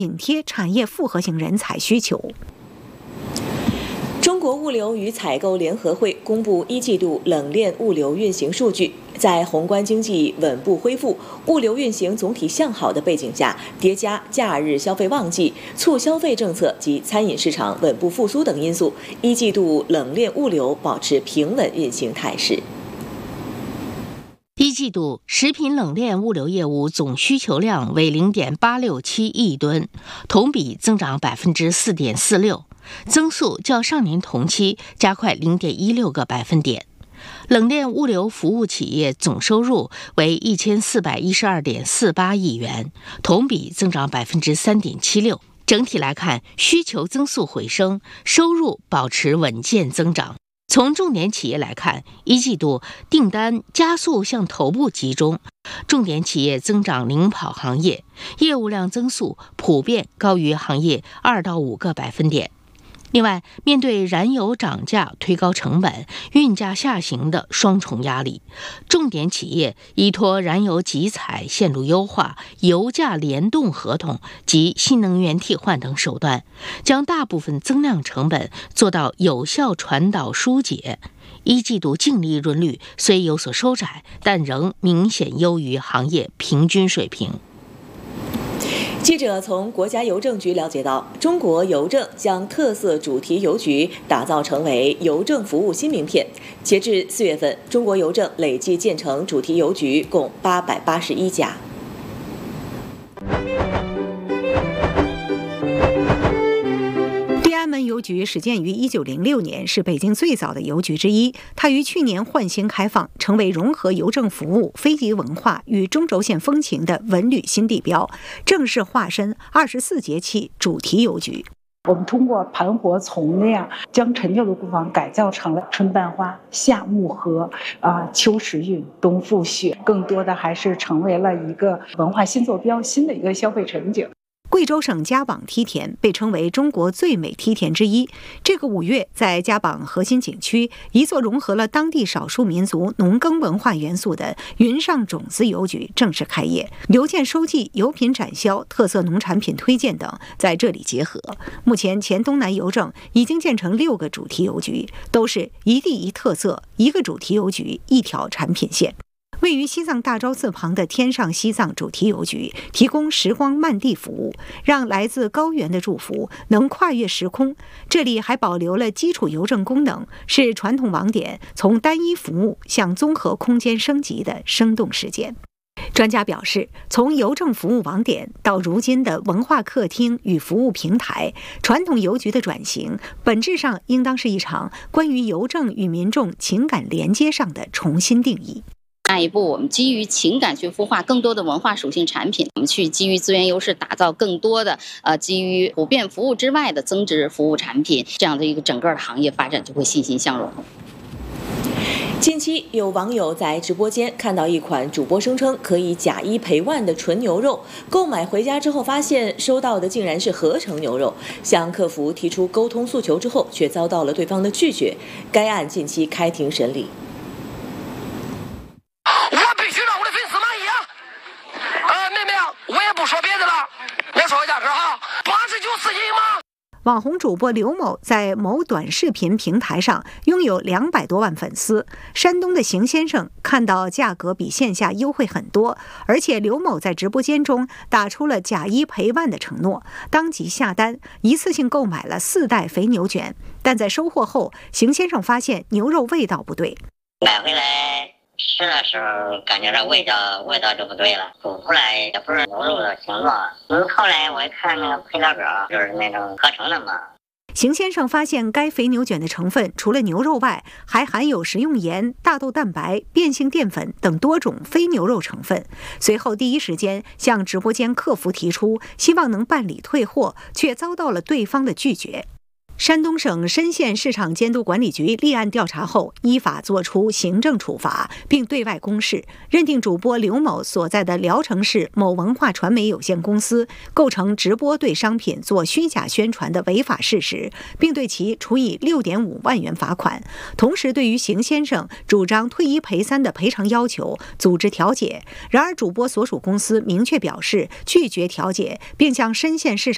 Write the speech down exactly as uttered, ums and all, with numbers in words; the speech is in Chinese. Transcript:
紧贴产业复合型人才需求。 中国物流与采购联合会公布一季度冷链物流运行数据，在宏观经济稳步恢复、物流运行总体向好的背景下，叠加假日消费旺季、促消费政策及餐饮市场稳步复苏等因素，一季度冷链物流保持平稳运行态势。 一季度食品冷链物流业务总需求量为 零点八六七亿吨，同比增长 百分之四点四六， 增速较上年同期加快 零点一六个百分点。冷链物流服务企业总收入为一千四百一十二点四八亿元，同比增长 百分之三点七六。整体来看，需求增速回升，收入保持稳健增长。从重点企业来看，一季度订单加速向头部集中，重点企业增长领跑行业，业务量增速普遍高于行业二到五个百分点。另外，面对燃油涨价推高成本、运价下行的双重压力，重点企业依托燃油集采线路优化、油价联动合同及新能源替换等手段，将大部分增量成本做到有效传导疏解。一季度净利润率虽有所收窄，但仍明显优于行业平均水平。 记者从国家邮政局了解到，中国邮政将特色主题邮局打造成为邮政服务新名片。截至四月份，中国邮政累计建成主题邮局共八百八十一家。 天安门邮局始建于一九零六年，是北京最早的邮局之一。它于去年换新开放，成为融合邮政服务、非遗文化与中轴线风情的文旅新地标，正式化身二十四节气主题邮局。 我们通过盘活从量，将陈旧的库房改造成了春半花、夏木荷、啊、秋时运、冬复雪，更多的还是成为了一个文化新坐标、新的一个消费场景。 贵州省嘉榜梯田被称为中国最美梯田之一。这个五月，在嘉榜核心景区，一座融合了当地少数民族农耕文化元素的云上种子邮局正式开业，邮件收寄、油品展销、特色农产品推荐等在这里结合。目前，黔东南邮政已经建成六个主题邮局，都是一地一特色，一个主题邮局一条产品线。位于西藏大昭寺旁的天上西藏主题邮局提供时光漫地服务，让来自高原的祝福能跨越时空。这里还保留了基础邮政功能，是传统网点从单一服务向综合空间升级的生动实践。专家表示，从邮政服务网点到如今的文化客厅与服务平台，传统邮局的转型本质上应当是一场关于邮政与民众情感连接上的重新定义。 下一步，我们基于情感去孵化更多的文化属性产品，我们去基于资源优势打造更多的呃基于普遍服务之外的增值服务产品，这样的一个整个的行业发展就会欣欣向荣。 近期有网友在直播间看到一款主播声称可以假一赔万的纯牛肉，购买回家之后发现收到的竟然是合成牛肉，向客服提出沟通诉求之后，却遭到了对方的拒绝。该案近期开庭审理。网红主播刘某在某短视频平台上拥有两百多万粉丝。山东的邢先生看到价格比线下优惠很多，而且刘某在直播间中打出了假一赔万的承诺，当即下单，一次性购买了四袋肥牛卷。但在收货后，邢先生发现牛肉味道不对， 买回来吃的时候感觉这味道味道就不对了，煮出来也不是牛肉的形状。嗯，后来我一看那个配料表，就是那种合成的嘛。 邢先生发现该肥牛卷的成分除了牛肉外，还含有食用盐、大豆蛋白、变性淀粉等多种非牛肉成分。随后第一时间向直播间客服提出，希望能办理退货，却遭到了对方的拒绝。山东省莘县市场监督管理局立案调查后，依法作出行政处罚，并对外公示，认定主播刘某所在的聊城市某文化传媒有限公司构成直播对商品做虚假宣传的违法事实，并对其处以 六点五万元罚款。同时，对于邢先生主张退一赔三的赔偿要求，组织调解。然而，主播所属公司明确表示拒绝调解，并向莘县市场